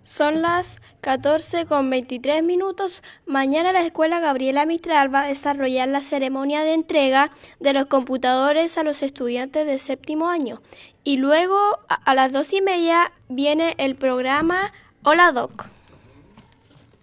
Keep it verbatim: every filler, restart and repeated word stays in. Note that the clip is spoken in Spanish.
Son las catorce con veintitrés minutos. Mañana la escuela Gabriela Mistral va a desarrollar la ceremonia de entrega de los computadores a los estudiantes de séptimo año. Y luego a las dos y media viene el programa Hola Doc.